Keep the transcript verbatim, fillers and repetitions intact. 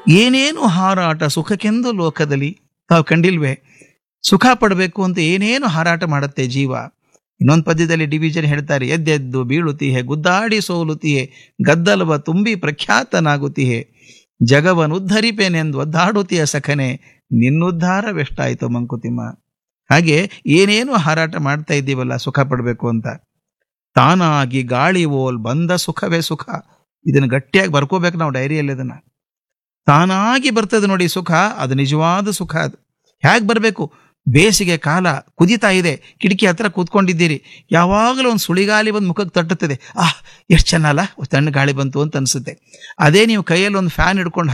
ಏನೇನು ಹಾರಾಟ ಸುಖಕ್ಕೆಂದು ಲೋಕದಲ್ಲಿ ತಾವು ಕಂಡಿಲ್ವೇ? ಸುಖ ಪಡಬೇಕು ಅಂತ ಏನೇನು ಹಾರಾಟ ಮಾಡುತ್ತೆ ಜೀವ. ಇನ್ನೊಂದು ಪದ್ಯದಲ್ಲಿ ಡಿವಿಜನ್ ಹೇಳ್ತಾರೆ, ಎದ್ದೆದ್ದು ಬೀಳುತ್ತೀಹೆ, ಗುದ್ದಾಡಿ ಸೋಲುತ್ತೀಹೆ, ಗದ್ದಲವ ತುಂಬಿ ಪ್ರಖ್ಯಾತನಾಗುತ್ತೀಹೆ, ಜಗವನುದ್ಧರಿಪೇನೆಂದು ಒದ್ದಾಡುತ್ತೀಯ ಸಖನೆ, ನಿನ್ನುದ್ಧಾರವೆಷ್ಟಾಯಿತು ಮಂಕುತಿಮ್ಮ. ಹಾಗೆ ಏನೇನು ಹಾರಾಟ ಮಾಡ್ತಾ ಇದ್ದೀವಲ್ಲ ಸುಖ ಪಡಬೇಕು ಅಂತ. ತಾನಾಗಿ ಗಾಳಿ ಓಲ್ ಬಂದ ಸುಖವೇ ಸುಖ. ಇದನ್ನು ಗಟ್ಟಿಯಾಗಿ ಬರ್ಕೋಬೇಕು ನಾವು ಡೈರಿಯಲ್ಲಿ. ಅದನ್ನು ತಾನಾಗಿ ಬರ್ತದೆ ನೋಡಿ ಸುಖ, ಅದು ನಿಜವಾದ ಸುಖ. ಅದು ಹೇಗೆ ಬರಬೇಕು? ಬೇಸಿಗೆ ಕಾಲ ಕುದಿತಾ ಇದೆ, ಕಿಟಕಿ ಹತ್ರ ಕೂತ್ಕೊಂಡಿದ್ದೀರಿ, ಯಾವಾಗಲೂ ಒಂದು ಸುಳಿಗಾಲಿ ಬಂದು ಮುಖಕ್ಕೆ ತಟ್ಟುತ್ತದೆ. ಆಹ್, ಎಷ್ಟು ಚೆನ್ನಲ್ಲ, ತಣ್ಣ ಗಾಳಿ ಬಂತು ಅಂತ ಅನಿಸುತ್ತೆ. ಅದೇ ನೀವು ಕೈಯಲ್ಲಿ ಒಂದು ಫ್ಯಾನ್ ಹಿಡ್ಕೊಂಡು